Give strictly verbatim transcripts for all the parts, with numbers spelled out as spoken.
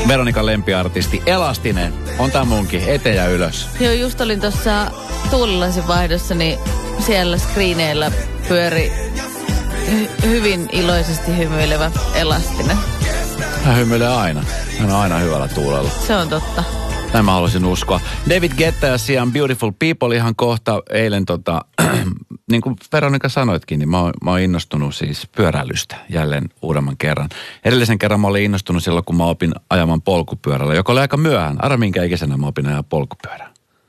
Veronikan lempiartisti Elastinen. On tää munkin, eteen ja ylös. Joo, just olin tuossa Tuulilasin vaihdossa, niin siellä screeneillä pyöri hy- hyvin iloisesti hymyilevä Elastinen. Hän hymyilee aina. Hän on aina hyvällä tuulella. Se on totta. Näin mä haluaisin uskoa. David Guetta ja Sian Beautiful People ihan kohta eilen tota, niin kuin Veronika sanoitkin, niin mä oon, mä oon innostunut siis pyöräilystä jälleen uudemman kerran. Edellisen kerran mä olin innostunut silloin, kun mä opin ajamaan polkupyörällä, joka oli aika myöhään. Arra minkä ikäisenä mä opin ajaa polkupyörää?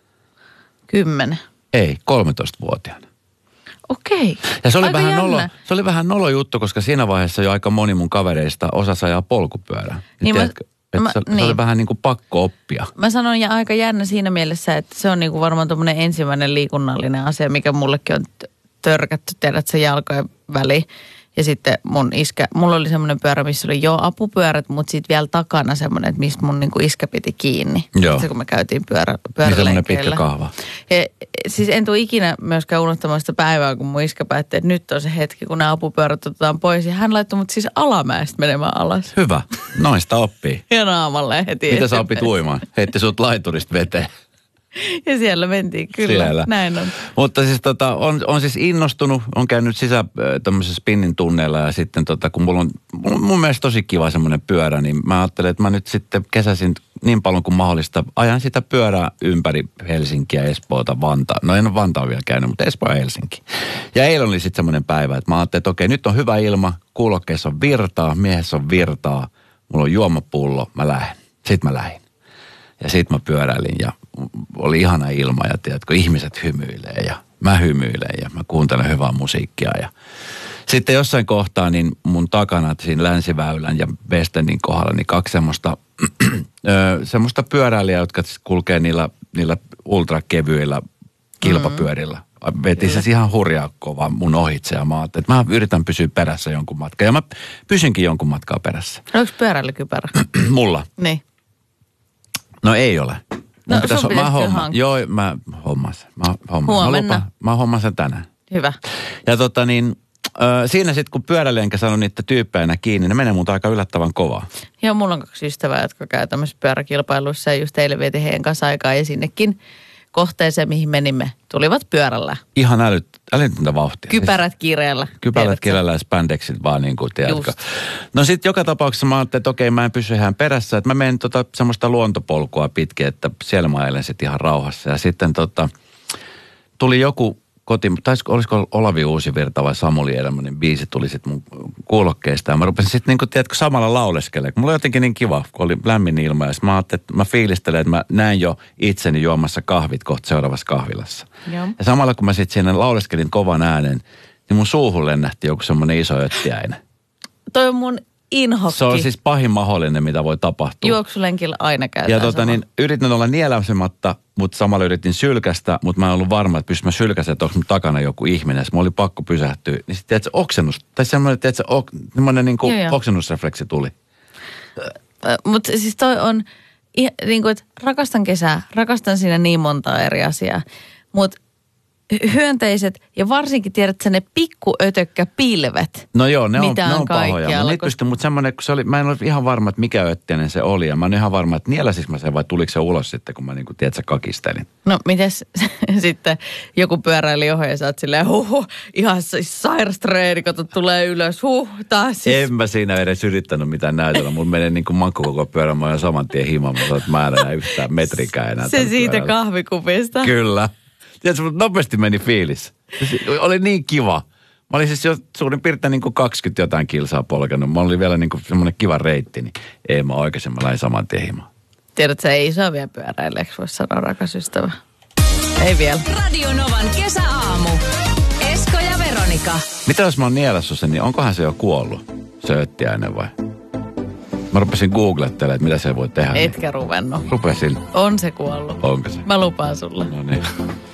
Kymmenen. Ei, kolmetoistavuotiaana. Okei. Ja se oli, aika vähän jännä. nolo, se oli vähän nolo juttu, koska siinä vaiheessa jo aika moni mun kavereista osasi ajaa polkupyörää. Niin Tiedätkö, mä, mä, se, niin. se oli vähän niin kuin pakko oppia. Mä sanon ja aika jännä siinä mielessä, että se on niinku varmaan tommonen ensimmäinen liikunnallinen asia, mikä mullekin on törkätty, tiedät se jalkojen väliin. Ja sitten mun iskä, mulla oli semmoinen pyörä, missä oli jo apupyörät, mutta sitten vielä takana semmoinen, että mistä mun niinku iskä piti kiinni. Joo. Se kun me käytiin pyörä, Niin pyörälenkeillä. semmoinen pitkä kahva. Ja, siis en tule ikinä myöskään unohtamaan sitä päivää, kun mun iskä päätti, että nyt on se hetki, kun nämä apupyörät otetaan pois. Ja hän laittoi mut siis alamäestä menemään alas. Hyvä. Noista oppii. Ja naamalle heti. Mitä sä opit uimaan? Heitti sut laiturista veteen. Ja siellä mentiin, kyllä. Siellä. Näin on. Mutta siis tota, on, on siis innostunut, on käynyt sisä tämmöisessä spinnin tunneilla ja sitten tota, kun mulla on mun, mun mielestä tosi kiva semmoinen pyörä, niin mä ajattelin, että mä nyt sitten kesäisin niin paljon kuin mahdollista ajan sitä pyörää ympäri Helsinkiä, Espoota, Vantaa. No en ole Vantaa vielä käynyt, mutta Espoo ja Helsinki. Ja eilen oli sitten semmoinen päivä, että mä ajattelin, että okei, nyt on hyvä ilma, kuulokkeissa on virtaa, miehessä on virtaa, mulla on juomapullo, mä lähden. Sitten mä lähdin. Ja sit mä pyöräilin ja oli ihana ilma ja tiedätkö, ihmiset hymyilee ja mä hymyilen ja mä kuuntelen hyvää musiikkia. Ja sitten jossain kohtaa niin mun takana siinä Länsiväylän ja Westenin kohdalla niin kaksi semmoista, semmoista pyöräilijää, jotka kulkee niillä, niillä ultrakevyillä kilpapyörillä. Veti se ihan hurjaa kovaa mun ohitse ja mä ajattelin, että mä yritän pysyä perässä jonkun matkaa. Ja mä pysynkin jonkun matkaa perässä. Onko pyöräilykypärä? Mulla? Niin. No ei ole. Mun No pitäis, sun mä pitäisi homma, hankkia. joo, mä homman sen. Mä homman. Huomenna. Mä, lupaan, mä homman sen tänään. Hyvä. Ja tota niin, äh, siinä sitten kun pyöräilijänkä sanoi niitä tyyppejä kiinni, ne menee multa aika yllättävän kovaa. Joo, mulla on kaksi ystävää, jotka käy tämmöisissä pyöräkilpailuissa ja just eilen vietin heidän kanssa aikaa ja sinnekin kohteeseen, mihin menimme, tulivat pyörällä. Ihan älyt, älytöntä vauhtia. Kypärät kireellä. Kypärät kireellä ja spandexit vaan niin kuin, tiedätkö. Just. No sitten joka tapauksessa mä ajattelin, että okei, mä en pysy ihan perässä. Että mä menen tota semmoista luontopolkua pitkin, että siellä mä elän sitten ihan rauhassa. Ja sitten tota, tuli joku koti, taisi, olisiko Olavi Uusivirta vai Samuli Edelmanin biisi tuli sitten mun kuulokkeista. Ja mä rupesin sitten niin kuin, tiedätkö, samalla lauleskelemaan. Mulla oli jotenkin niin kiva, kun oli lämmin ilma. Ja mä ajattelin, että mä fiilistelen, että mä näen jo itseni juomassa kahvit kohta seuraavassa kahvilassa. Joo. Ja samalla kun mä sitten siinä lauleskelin kovan äänen, niin mun suuhun lennähti joku semmoinen iso öttiäinen. Toi on mun inhokki. Se on siis pahin mahdollinen, mitä voi tapahtua. Juoksulenkillä aina käytetään Ja tota niin, yritin olla nieläsematta, mutta samalla yritin sylkästä, mutta mä en ollut varma, että pystyn mä sylkästä, että onko mun takana joku ihminen. Mä oli pakko pysähtyä. Niin sitten tiedätkö, oksennus, tai semmoinen, tiedätkö, ok, semmoinen niin kuin oksennusrefleksi tuli. Mutta siis toi on, niin kuin, että rakastan kesää, rakastan siinä niin montaa eri asiaa, mutta hyönteiset ja varsinkin tiedät sä ne pikkuötökkäpilvet. No joo, ne on, mitä ne on on pahoja. kaikkialla, Mä pystyn, mutta semmoinen, kun se oli, mä en ole ihan varma, että mikä öttiäinen se oli. Ja mä en ole ihan varma, että nieläsis mä sen vai tuliko se ulos sitten, kun mä niin kuin, tiedät sä, kakistelin. No mites sitten joku pyöräili johon ja sä oot silleen, huh, ihan sairas treeni, kato tulee ylös, huh, taas siis. En mä siinä edes yrittänyt mitään näytellä. Mulla menee niin kuin mankku koko pyörän, mä oon saman tien himaan, mä sanon, että mä en enää yhtään metrikään enää. Se siitä pyörällä. Kahvikupista. Kyllä. Tiedätkö, mutta nopeasti meni fiilis. Oli niin kiva. Mä olin siis jo suurin piirtein niin kuin kaksikymmentä jotain kilsaa polkenut. Mä olin vielä niin kuin semmoinen kiva reitti, niin ei mä oikein, mä lähdin saman tien himaan. Tiedätkö, ei saa vielä pyöräileeksi, voisi sanoa, rakas ystävä. Ei vielä. Radio Novan kesäaamu. Esko ja Veronika. Mitä jos mä oon nielässyt sen, niin onkohan se jo kuollut, se öttiäinen vai? Mä rupesin googlettelemaan, että mitä se voi tehdä. Etkä ruvennut. Rupesin. On se kuollut. Onko se? Mä lupaan sulle. No niin.